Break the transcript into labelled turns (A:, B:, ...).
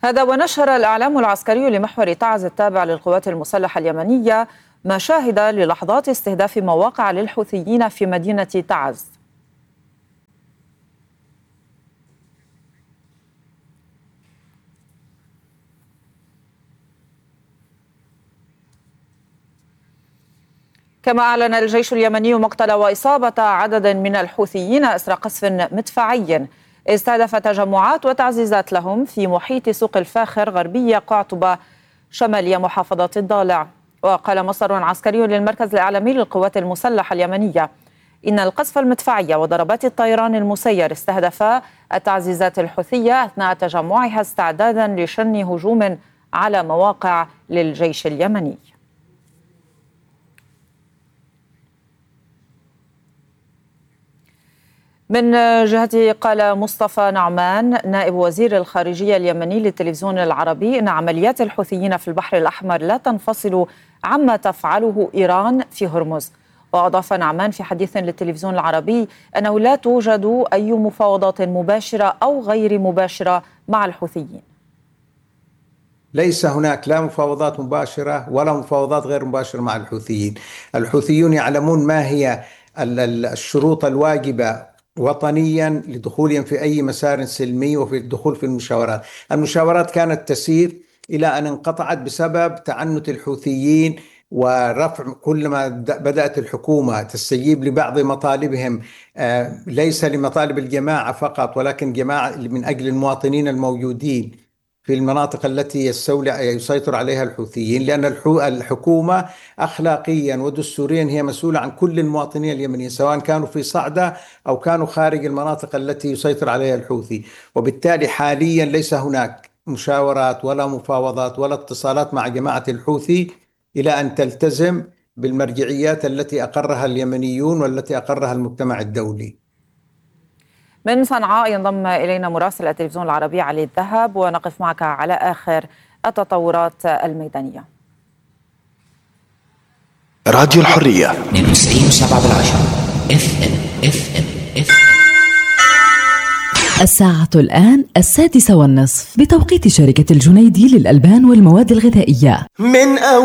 A: هذا ونشر الإعلام العسكري لمحور تعز التابع للقوات المسلحة اليمنية مشاهد للحظات استهداف مواقع للحوثيين في مدينة تعز. كما أعلن الجيش اليمني مقتل وإصابة عدد من الحوثيين إثر قصف مدفعي استهدف تجمعات وتعزيزات لهم في محيط سوق الفاخر غربية قعطبة شمالية محافظة الضالع. وقال مصدر عسكري للمركز الإعلامي للقوات المسلحة اليمنية إن القصف المدفعي وضربات الطيران المسير استهدف التعزيزات الحوثية أثناء تجمعها استعدادا لشن هجوم على مواقع للجيش اليمني. من جهته قال مصطفى نعمان نائب وزير الخارجية اليمني للتلفزيون العربي إن عمليات الحوثيين في البحر الأحمر لا تنفصل عما تفعله إيران في هرمز. وأضاف نعمان في حديث للتلفزيون العربي أنه لا توجد أي مفاوضات مباشرة أو غير مباشرة مع الحوثيين.
B: ليس هناك لا مفاوضات مباشرة ولا مفاوضات غير مباشرة مع الحوثيين. الحوثيون يعلمون ما هي الشروط الواجبة وطنيا لدخولهم في أي مسار سلمي وفي الدخول في المشاورات. المشاورات كانت تسير إلى أن انقطعت بسبب تعنت الحوثيين ورفع كلما بدأت الحكومة تستجيب لبعض مطالبهم، ليس لمطالب الجماعة فقط ولكن جماعة من أجل المواطنين الموجودين في المناطق التي يسيطر عليها الحوثيين، لأن الحكومة أخلاقيا ودستوريا هي مسؤولة عن كل المواطنين اليمنيين سواء كانوا في صعدة أو كانوا خارج المناطق التي يسيطر عليها الحوثي. وبالتالي حاليا ليس هناك مشاورات ولا مفاوضات ولا اتصالات مع جماعة الحوثي إلى أن تلتزم بالمرجعيات التي أقرها اليمنيون والتي أقرها المجتمع الدولي.
A: من صنعاء ينضم إلينا مراسل التلفزيون العربي علي الذهب ونقف معك على آخر التطورات الميدانية.
C: راديو الحرية
D: 92.7 FM.
E: الساعة الآن 6:30 بتوقيت شركة الجنيدي للألبان والمواد الغذائية.